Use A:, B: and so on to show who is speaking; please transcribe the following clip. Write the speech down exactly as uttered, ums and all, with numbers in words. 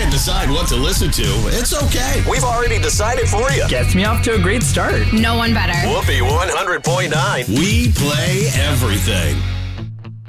A: can't decide what to listen to, it's okay. We've already decided for you.
B: Gets me off to a great start.
C: No one better.
A: Whoopee one hundred point nine. We play everything.